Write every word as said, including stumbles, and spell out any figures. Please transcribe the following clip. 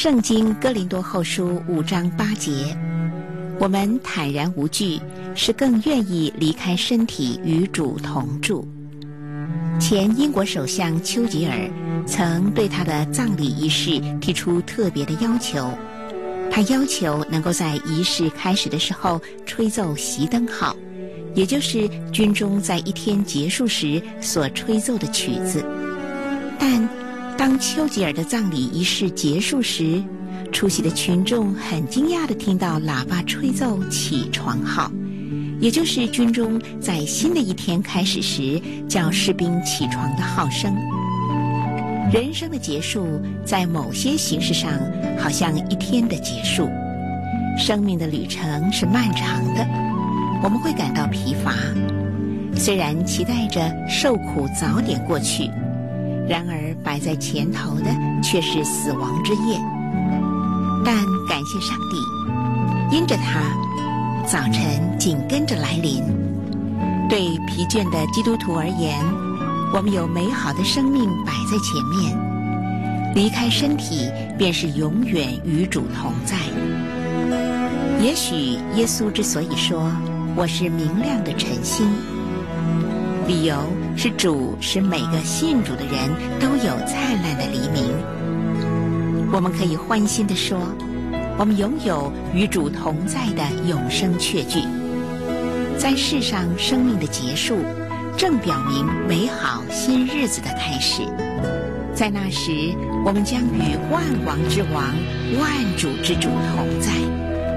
圣经哥林多后书五章八节，我们坦然无惧，是更愿意离开身体与主同住。前英国首相丘吉尔曾对他的葬礼仪式提出特别的要求，他要求能够在仪式开始的时候吹奏熄灯号，也就是军中在一天结束时所吹奏的曲子。但当丘吉尔的葬礼仪式结束时，出席的群众很惊讶地听到喇叭吹奏起床号，也就是军中在新的一天开始时叫士兵起床的号声。人生的结束在某些形式上好像一天的结束，生命的旅程是漫长的，我们会感到疲乏，虽然期待着受苦早点过去，然而摆在前头的却是死亡之夜。但感谢上帝，因着他，早晨紧跟着来临。对疲倦的基督徒而言，我们有美好的生命摆在前面，离开身体便是永远与主同在。也许耶稣之所以说我是明亮的晨星，理由是主使每个信主的人都有灿烂的黎明。我们可以欢欣地说，我们拥有与主同在的永生确据。在世上生命的结束，正表明美好新日子的开始。在那时，我们将与万王之王、万主之主同在。